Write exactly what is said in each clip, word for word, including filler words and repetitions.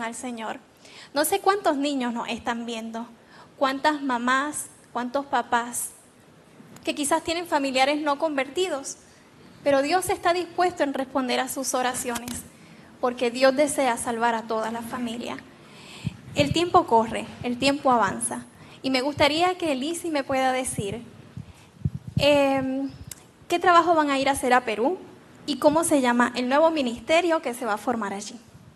corazón al Señor. No sé cuántos niños nos están viendo, cuántas mamás, cuántos papás que quizás tienen familiares no convertidos, pero Dios está dispuesto en responder a sus oraciones, porque Dios desea salvar a toda la familia. El tiempo corre, el tiempo avanza, y me gustaría que Lizzy me pueda decir eh, qué trabajo van a ir a hacer a Perú y cómo se llama el nuevo ministerio que se va a formar allí.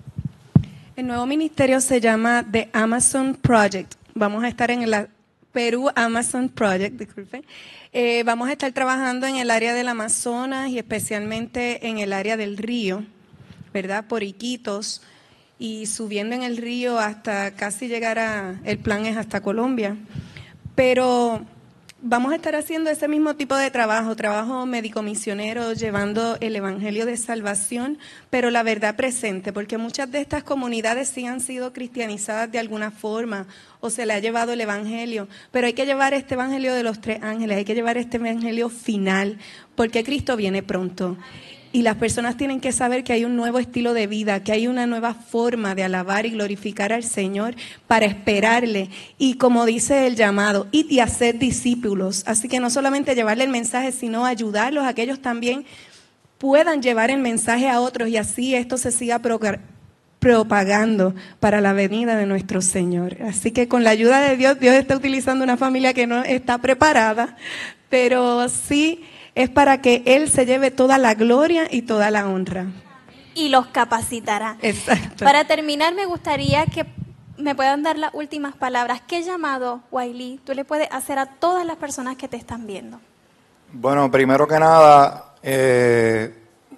El nuevo ministerio se llama The Amazon Project. Vamos a estar en el Perú Amazon Project, disculpe. Eh, vamos a estar trabajando en el área del Amazonas y especialmente en el área del río, ¿verdad? Por Iquitos y subiendo en el río hasta casi llegar a, el plan es hasta Colombia. Pero vamos a estar haciendo ese mismo tipo de trabajo, trabajo médico-misionero, llevando el evangelio de salvación, pero la verdad presente, porque muchas de estas comunidades sí han sido cristianizadas de alguna forma, o se le ha llevado el evangelio, pero hay que llevar este evangelio de los tres ángeles, hay que llevar este evangelio final, porque Cristo viene pronto. Y las personas tienen que saber que hay un nuevo estilo de vida, que hay una nueva forma de alabar y glorificar al Señor para esperarle. Y como dice el llamado, id y hacer discípulos. Así que no solamente llevarle el mensaje, sino ayudarlos a que ellos también puedan llevar el mensaje a otros y así esto se siga propagando para la venida de nuestro Señor. Así que con la ayuda de Dios, Dios está utilizando una familia que no está preparada, pero sí es para que Él se lleve toda la gloria y toda la honra. Y los capacitará. Exacto. Para terminar, me gustaría que me puedan dar las últimas palabras. ¿Qué llamado, Wiley, tú le puedes hacer a todas las personas que te están viendo? Bueno, primero que nada, eh,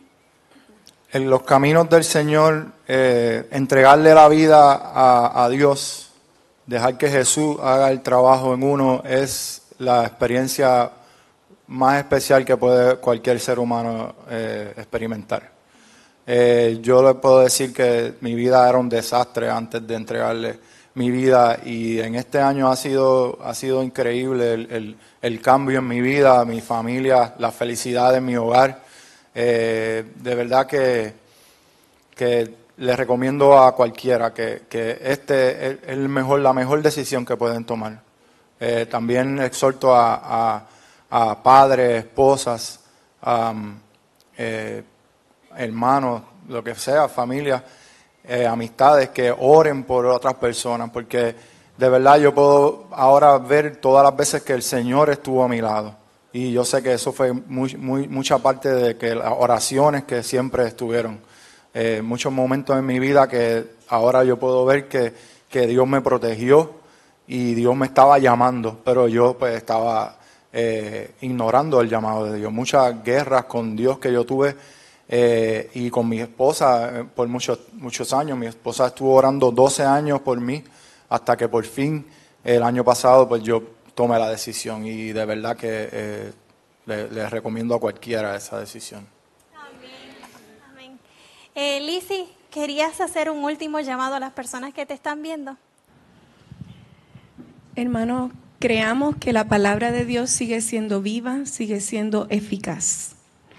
en los caminos del Señor, eh, entregarle la vida a, a Dios, dejar que Jesús haga el trabajo en uno, es la experiencia más especial que puede cualquier ser humano eh, experimentar. Eh, yo le puedo decir que mi vida era un desastre antes de entregarle mi vida y en este año ha sido, ha sido increíble el, el, el cambio en mi vida, mi familia, la felicidad en mi hogar. Eh, de verdad que, que les recomiendo a cualquiera que, que este es el mejor, la mejor decisión que pueden tomar. Eh, también exhorto a, a a padres, esposas, um, eh, hermanos, lo que sea, familia, eh, amistades, que oren por otras personas, porque de verdad yo puedo ahora ver todas las veces que el Señor estuvo a mi lado. Y yo sé que eso fue muy, muy, mucha parte de que las oraciones que siempre estuvieron. Eh, muchos momentos en mi vida que ahora yo puedo ver que, que Dios me protegió y Dios me estaba llamando, pero yo pues estaba Eh, ignorando el llamado de Dios. Muchas guerras con Dios que yo tuve eh, y con mi esposa eh, por muchos muchos años. Mi esposa estuvo orando doce años por mí hasta que por fin el año pasado pues yo tomé la decisión y de verdad que eh, le, le recomiendo a cualquiera esa decisión. Amén. Amén. Eh, Lizzy, ¿querías hacer un último llamado a las personas que te están viendo? Hermano, creamos que la palabra de Dios sigue siendo viva, sigue siendo eficaz,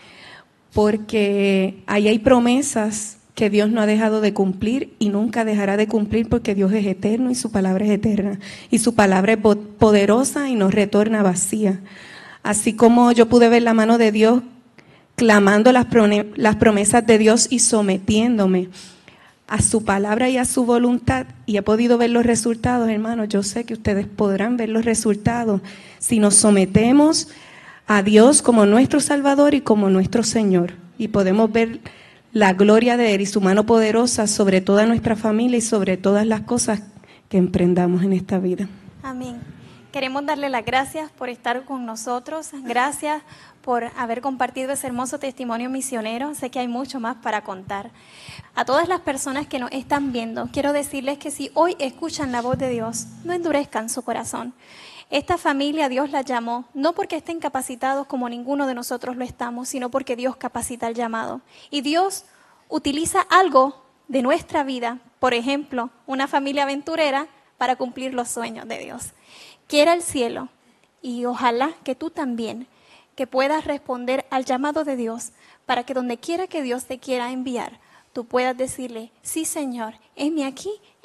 porque ahí hay promesas que Dios no ha dejado de cumplir y nunca dejará de cumplir porque Dios es eterno y su palabra es eterna y su palabra es poderosa y no retorna vacía. Así como yo pude ver la mano de Dios clamando las promesas de Dios y sometiéndome a su palabra y a su voluntad, y he podido ver los resultados, hermanos. Yo sé que ustedes podrán ver los resultados si nos sometemos a Dios como nuestro Salvador y como nuestro Señor, y podemos ver la gloria de Él y su mano poderosa sobre toda nuestra familia y sobre todas las cosas que emprendamos en esta vida. Amén. Queremos darle las gracias por estar con nosotros. Gracias por haber compartido ese hermoso testimonio misionero. Sé que hay mucho más para contar. A todas las personas que nos están viendo, quiero decirles que si hoy escuchan la voz de Dios, no endurezcan su corazón. Esta familia Dios la llamó, no porque estén capacitados como ninguno de nosotros lo estamos, sino porque Dios capacita el llamado. Y Dios utiliza algo de nuestra vida, por ejemplo, una familia aventurera, para cumplir los sueños de Dios. Quiera el cielo, y ojalá que tú también, que puedas responder al llamado de Dios, para que donde quiera que Dios te quiera enviar, tú puedas decirle, sí Señor, heme aquí,